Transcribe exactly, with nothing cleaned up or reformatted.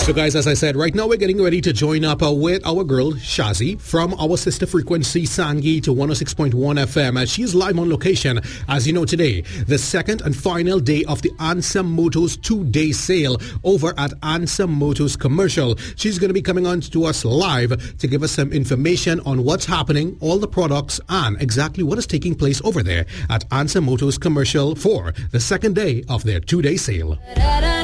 So guys, as I said, right now we're getting ready to join up uh, with our girl Shazi from our sister frequency Sangi to one oh six point one F M as she's live on location. As you know, today, the second and final day of the Ansa Motors two-day sale over at Ansa Motors Commercial. She's going to be coming on to us live to give us some information on what's happening, all the products, and exactly what is taking place over there at Ansa Motors Commercial for the second day of their two-day sale.